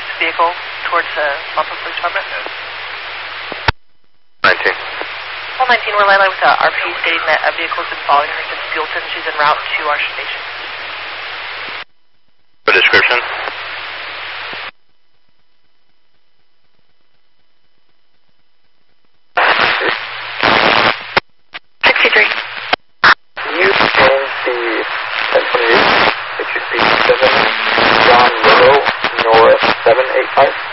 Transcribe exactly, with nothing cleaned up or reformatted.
vehicle towards the uh, Swampville Police Department? nineteen. Call nineteen, we're landing with the R P stating that a vehicle has been following her since Buellton. She's en route to our station. For description? sixty-three. You can see ten twenty-eight, it should be seven John Willow, North seven eight five.